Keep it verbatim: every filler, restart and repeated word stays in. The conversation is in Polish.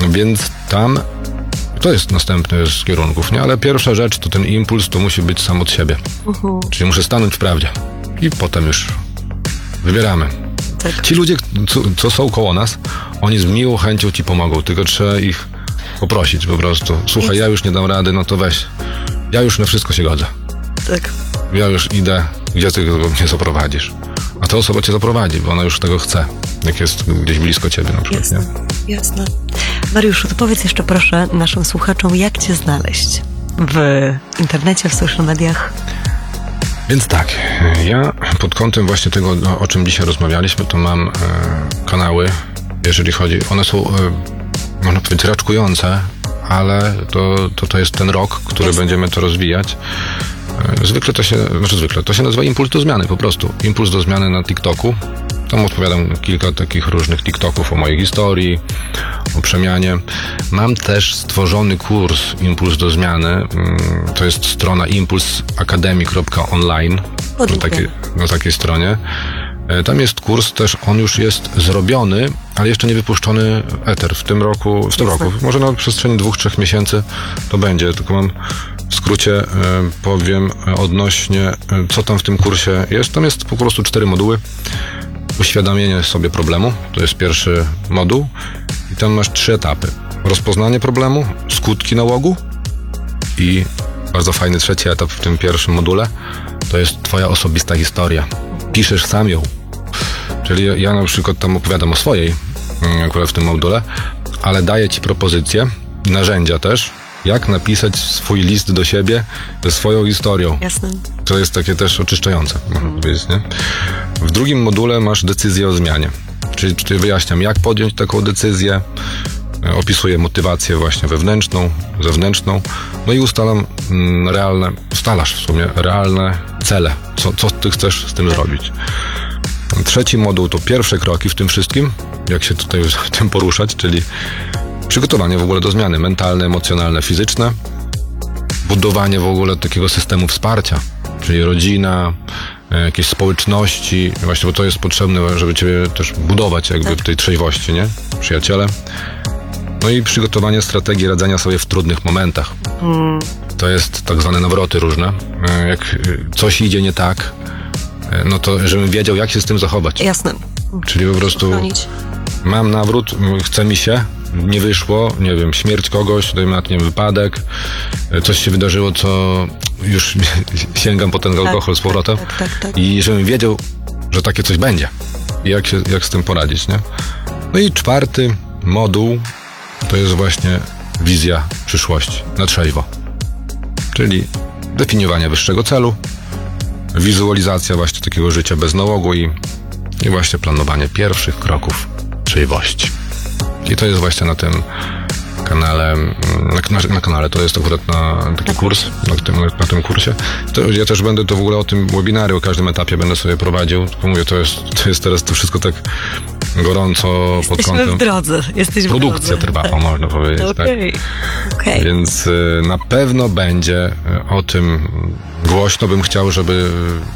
Więc tam to jest następny z kierunków, nie? Ale pierwsza rzecz to ten impuls to musi być sam od siebie. Uh-huh. Czyli muszę stanąć w prawdzie. I potem już wybieramy. Tak. Ci ludzie, co, co są koło nas, oni z miłą chęcią ci pomogą, tylko trzeba ich poprosić po prostu. Słuchaj, ja już nie dam rady, no to weź. Ja już na wszystko się godzę. Tak. Ja już idę, gdzie ty mnie zaprowadzisz. A ta osoba cię zaprowadzi, bo ona już tego chce, jak jest gdzieś blisko ciebie na przykład. Jasne, nie? jasne. Mariuszu, to powiedz jeszcze proszę naszym słuchaczom, jak cię znaleźć w internecie, w social mediach? Więc tak, ja pod kątem właśnie tego, o czym dzisiaj rozmawialiśmy, to mam e, kanały, jeżeli chodzi, one są, e, można powiedzieć, raczkujące, ale to, to, to jest ten rok, który Jasne. Będziemy to rozwijać. E, zwykle to się, znaczy zwykle, to się nazywa Impuls do Zmiany po prostu. Impuls do Zmiany na TikToku. Tam odpowiadam kilka takich różnych TikToków o mojej historii, o przemianie. Mam też stworzony kurs Impuls do Zmiany. To jest strona impuls akademii kropka online na takiej, na takiej stronie. Tam jest kurs też, on już jest zrobiony, ale jeszcze nie wypuszczony eter w tym roku, w tym roku. Może na przestrzeni dwóch, trzech miesięcy to będzie, tylko mam w skrócie powiem odnośnie, co tam w tym kursie jest. Tam jest po prostu cztery moduły. Uświadomienie sobie problemu, to jest pierwszy moduł i tam masz trzy etapy. Rozpoznanie problemu, skutki nałogu i bardzo fajny trzeci etap w tym pierwszym module, to jest twoja osobista historia. Piszesz sam ją. Czyli ja, ja na przykład tam opowiadam o swojej, akurat w tym module, ale daję ci propozycje, narzędzia też, jak napisać swój list do siebie ze swoją historią. Jasne. To jest takie też oczyszczające, można powiedzieć, nie? W drugim module masz decyzję o zmianie. Czyli, czyli wyjaśniam, jak podjąć taką decyzję, opisuję motywację właśnie wewnętrzną, zewnętrzną, no i ustalam mm, realne, ustalasz w sumie realne cele, co, co ty chcesz z tym zrobić. Trzeci moduł to pierwsze kroki w tym wszystkim, jak się tutaj tym poruszać, czyli przygotowanie w ogóle do zmiany mentalne, emocjonalne, fizyczne, budowanie w ogóle takiego systemu wsparcia, czyli rodzina, jakieś społeczności, właśnie, bo to jest potrzebne, żeby ciebie też budować jakby w tej trzeźwości, nie? Przyjaciele. No i przygotowanie strategii radzenia sobie w trudnych momentach. Mm. To jest tak zwane nawroty różne. Jak coś idzie nie tak, no to żebym wiedział, jak się z tym zachować. Jasne. Czyli po prostu Ochronić. Mam nawrót, chce mi się, nie wyszło, nie wiem, śmierć kogoś, dajmy na to, nie wiem, wypadek, coś się wydarzyło, co już sięgam po ten alkohol tak, z powrotem tak, tak, tak, tak. I żebym wiedział, że takie coś będzie i jak, się, jak z tym poradzić, nie? No i czwarty moduł to jest właśnie wizja przyszłości na trzeźwo, czyli definiowanie wyższego celu, wizualizacja właśnie takiego życia bez nałogu i, i właśnie planowanie pierwszych kroków trzeźwości. I to jest właśnie na tym kanale, na, na, na kanale, to jest akurat na taki kurs, na tym, na tym kursie. To ja też będę to w ogóle o tym webinarium, o każdym etapie będę sobie prowadził, tylko mówię, to jest, to jest teraz to wszystko tak gorąco pod Jesteśmy kątem. w drodze. Jesteśmy Produkcja w drodze. trwa, tak. można powiedzieć. Okay. Tak. Okay. Więc y, na pewno będzie o tym głośno. Bym chciał, żeby